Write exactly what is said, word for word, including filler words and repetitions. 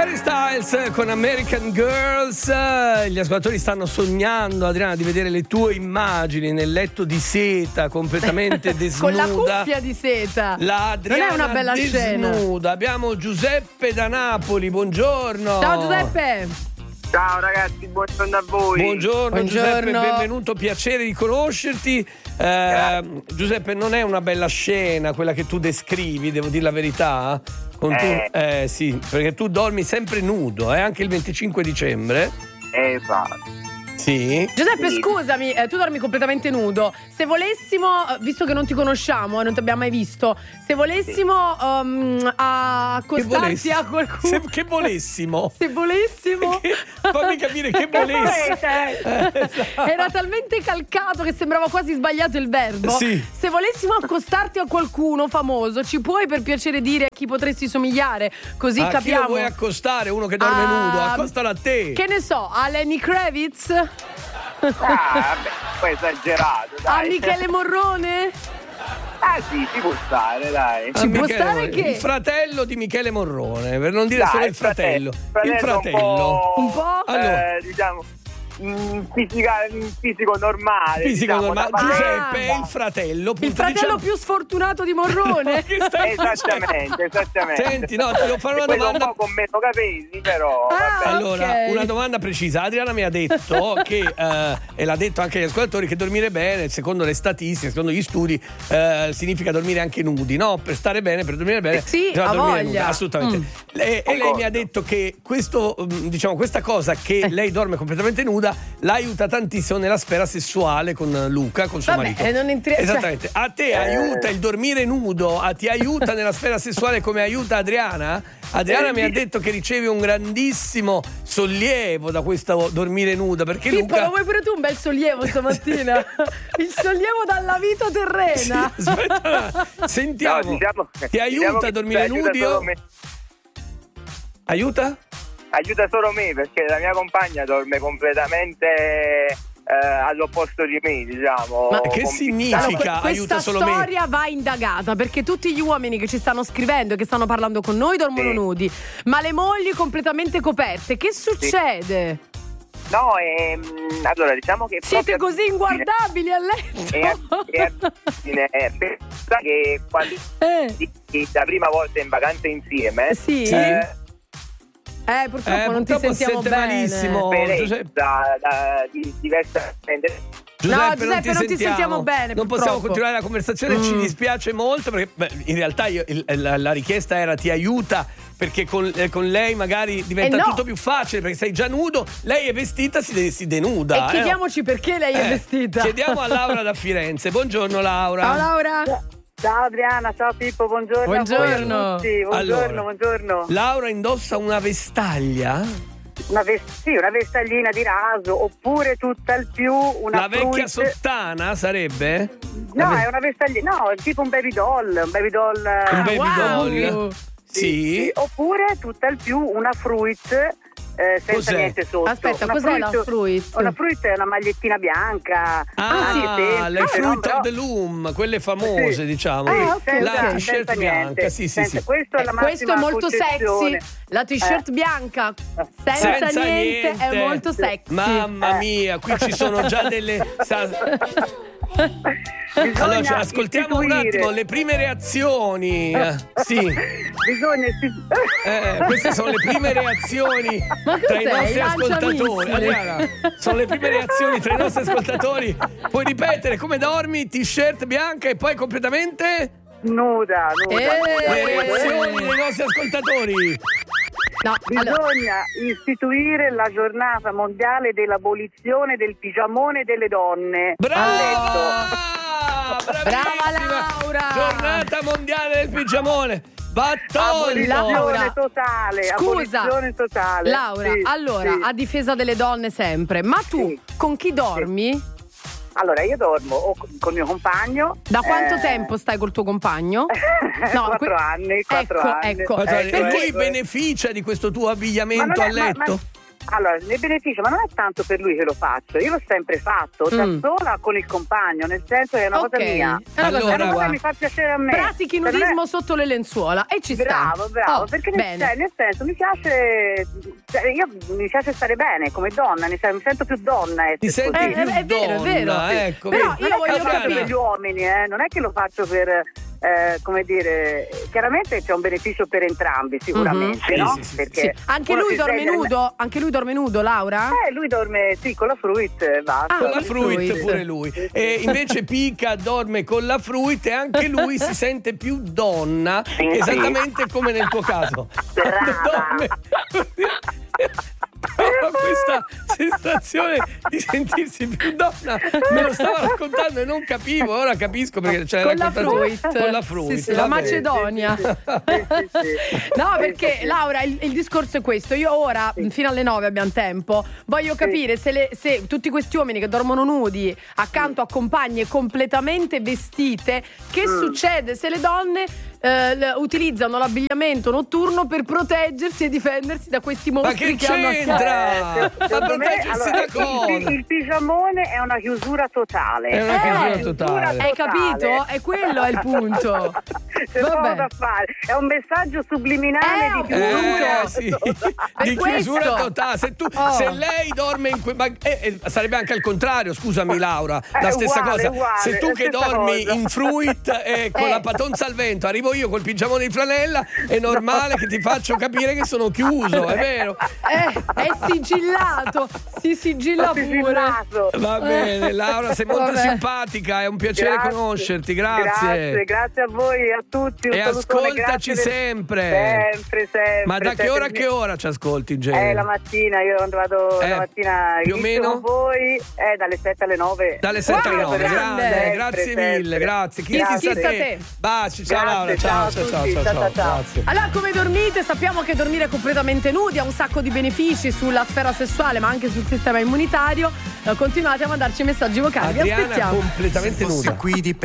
Harry Styles con American Girls. Gli ascoltatori stanno sognando, Adriana, di vedere le tue immagini nel letto di seta completamente desnuda. Con la cuffia di seta. La Adriana non è una bella desnuda. scena. Abbiamo Giuseppe da Napoli, buongiorno. Ciao Giuseppe. Ciao ragazzi, buongiorno a voi. Buongiorno, Buongiorno. Giuseppe, benvenuto, piacere di conoscerti. Eh, Giuseppe, non è una bella scena quella che tu descrivi, devo dire la verità. Con Eh. tu, eh sì, perché tu dormi sempre nudo, eh, anche il venticinque dicembre. Esatto. Sì. Giuseppe, Sì. scusami, eh, tu dormi completamente nudo. Se volessimo, eh, visto che non ti conosciamo e non ti abbiamo mai visto, se volessimo um, a accostarti a qualcuno. Se, che volessimo. Se volessimo. Che- fammi capire che volessi. Eh, esatto. Era talmente calcato che sembrava quasi sbagliato il verbo. Sì. Se volessimo accostarti a qualcuno famoso, ci puoi per piacere dire a chi potresti somigliare? Così A chi lo capiamo. vuoi accostare? Uno che dorme Ah, nudo, accostalo a te. Che ne so, a Lenny Kravitz? Ah, vabbè, poi esagerato, A dai. Michele Morrone? Ah sì, ci può stare, dai. A Ci può Michele stare Morrone, che- il fratello di Michele Morrone, per non dire Dai, solo il fratello. Il Un fratello. po', Un po'? Allora. eh, diciamo, mm, fisica, mm, fisico normale. Fisico diciamo, normale. da- Giuseppe Ah. è il fratello. Il appunto, fratello diciamo- più sfortunato di Morrone? Che stai Esattamente, esattamente. Senti, no, ti devo fare una E quello domanda. un po' con meno capelli, però. Ah, vabbè. Allora, ok. una domanda precisa. Adriana mi ha detto che, eh, e l'ha detto anche agli ascoltatori, che dormire bene, secondo le statistiche, secondo gli studi, eh, significa dormire anche nudi, no? Per stare bene, per dormire bene, Sì, bisogna ha dormire voglia. nudi, assolutamente. Mm. Le- e lei mi ha detto che questo, mm, diciamo, questa cosa che lei dorme completamente nuda la aiuta tantissimo nella sfera sessuale con Luca, con suo Vabbè, marito. eh, non intri- Esattamente. A te aiuta il dormire nudo? A ti aiuta nella sfera sessuale come aiuta Adriana? Adriana Eh, mi ha sì. detto che ricevi un grandissimo sollievo da questo dormire nuda, perché Pippo, Luca... lo vuoi pure tu un bel sollievo stamattina? Il sollievo dalla vita terrena. Sì, aspetta, sentiamo. No, diciamo- ti diciamo aiuta che a dormire aiuta nudi? solo o- me. Aiuta? Aiuta solo me, perché la mia compagna dorme completamente eh, all'opposto di me, diciamo. Ma che Con- significa? Allora, que- aiuta questa solo me. storia va indagata, perché tutti gli uomini che ci stanno scrivendo e che stanno parlando con noi dormono Sì. nudi, ma le mogli completamente coperte. Che succede? No, ehm, allora diciamo che Siete proprio così inguardabili a letto? E abitudine, eh, pensa che quando Eh, la prima volta in vacanza insieme, sì. eh, Eh, purtroppo Eh, non ti purtroppo sentiamo sente bene. malissimo. per Giuseppe. da, da, di, diversamente. Giuseppe, Giuseppe, non ti sentiamo bene, Non possiamo purtroppo. continuare la conversazione, Mm. ci dispiace molto perché beh, in realtà io- il- la, la richiesta era ti aiuta perché con, eh, con lei magari diventa Eh no. tutto più facile perché sei già nudo, lei è vestita, si, de- si denuda. E chiediamoci perché lei è Eh, vestita. Chiediamo a Laura da Firenze. Buongiorno Laura. Ciao Laura. Ciao Adriana, ciao Pippo, buongiorno. Buongiorno. A voi tutti. Buongiorno, Allora, buongiorno. Laura indossa una vestaglia, Una, ves- sì, una vestaglina di raso, oppure tutta al più una la vecchia fruit- sottana sarebbe? La No, ve- è una vestaglina, no, è tipo un baby doll, un baby doll. un eh, baby wow. doll. Sì. Oppure tutta al più una fruit eh, senza Cos'è? niente sotto. Aspetta, Una cos'è la fruit? Una fruit è una magliettina bianca. Ah, anche semplice, le no? Fruit Però- of the Loom, quelle famose, Sì. diciamo. Ah, ok, senza, la ok. t-shirt senza bianca, niente. sì, sì, Senza- sì. Questo è Eh, la questo è massima molto concessione. sexy. La t-shirt Eh. bianca senza, Senza niente, niente. è molto sexy. Mamma Eh. mia, qui ci sono già delle. sa- Bisogna Allora, cioè, ascoltiamo un istituire- attimo le prime reazioni. Eh, Sì, Bisogna istitu- eh, queste sono le prime reazioni Ma tra i cos'è? nostri I ascoltatori. lanciamissili? Adriana, sono le prime reazioni tra i nostri ascoltatori. Puoi ripetere come dormi? T-shirt bianca e poi completamente nuda, nuda. Eh. nuda. le reazioni dei nostri ascoltatori. No, allora, Bisogna istituire la giornata mondiale dell'abolizione del pigiamone delle donne a letto. Brava! Brava Laura! Giornata mondiale del pigiamone. Va tolto! Laura. Abolizione totale. Scusa, abolizione totale. Laura, Sì, allora, sì. a difesa delle donne sempre, ma tu Sì. con chi dormi? Allora, io dormo o con con mio compagno. Da quanto eh, tempo stai col tuo compagno? quattro que- anni, quattro ecco, anni. ecco. Ma Ecco, e lui ecco, beneficia di questo tuo abbigliamento Ma a non è- ma- letto? ma- Allora, ne beneficio, ma non è tanto per lui che lo faccio, io l'ho sempre fatto, da Mm. sola con il compagno, nel senso che è una Ok. cosa mia. È una cosa Allora, È una cosa tua. che mi fa piacere a me. Pratichi Per me- nudismo sotto le lenzuola e ci sta. Bravo, bravo, Oh, perché nel, bene. cioè, nel senso mi piace, cioè, io mi piace stare bene come donna, mi, mi sento più donna. Ti essere senti Eh, così. più è vero, è vero. donna, ecco, Però vedi? io Non è che voglio lo faccio capire. per gli uomini, eh? Non è che lo faccio per, eh, come dire, chiaramente c'è un beneficio per entrambi sicuramente, Mhm. no? Sì, sì, sì, Perché Sì. Anche uno lui si dorme sveglia- nudo? Anche lui dorme nudo, Laura? Eh, lui dorme, sì, con la fruit, basta. Ah, Con la il fruit fruit. pure lui. Sì, sì. E invece Pica dorme con la fruit e anche lui si sente più donna, Sì, esattamente come nel tuo caso. Quando Brava. dorme prova questa sensazione di sentirsi più donna, me lo stava raccontando e non capivo, ora capisco perché c'è Con la fruit. con la fruit, Sì, sì, va la bene. Macedonia. Sì, sì, sì. No, Sì, perché sì, sì. Laura, il, il discorso è questo. Io ora, Sì. fino alle nove abbiamo tempo, voglio capire se, le- se tutti questi uomini che dormono nudi accanto a compagne completamente vestite, che Mm. succede se le donne eh, l- utilizzano l'abbigliamento notturno per proteggersi e difendersi da questi Ma mostri che hanno c'entra? accanto? Eh, Ma secondo me, proteggersi allora, da il, cosa? il- il pigiamone è una chiusura totale. È una Eh, chiusura chiusura totale. Hai capito? E quello è il punto. C'è Vabbè. poco da fare. È un messaggio subliminale Eh, di chiusura Eh, sì, Per di chiusura questo. totale. Se, tu, Oh. se lei dorme in que- ma, eh, eh, sarebbe anche al contrario, scusami Laura, Eh, la stessa uguale, cosa. uguale, se tu la che stessa dormi cosa. in fruit e con Eh. la patonza al vento, arrivo io col pigiamone di flanella, è normale che ti faccio capire che sono chiuso, è vero? Eh, è sigillato, si sigilla Ho pure. sigillato. Va bene, Laura, sei molto Vabbè. simpatica, è un piacere Grazie. conoscerti, Grazie, grazie. grazie a voi e a tutti. Un E salutone, ascoltaci grazie del- sempre. Sempre, sempre. Ma da che sempre. ora a che ora ci ascolti in genere? Eh, la mattina, io quando vado Eh, la mattina più o inizio meno? con voi, eh, dalle sette alle nove. Dalle sette alle Wow, nove, grande. grande, Sempre, grazie sempre. mille, grazie. Chi Grazie. chissà Chissà te. te. Baci, ciao Grazie, Laura, ciao, ciao a ciao, ciao, tutti, ciao, ciao, ciao, ciao. grazie. Allora, come dormite? Sappiamo che dormire completamente nudi ha un sacco di benefici sulla sfera sessuale, ma anche sul sistema immunitario. Eh, Continuate a mandarci messaggi vocali, vi Adriana aspettiamo. completamente Se fossi nuda. qui di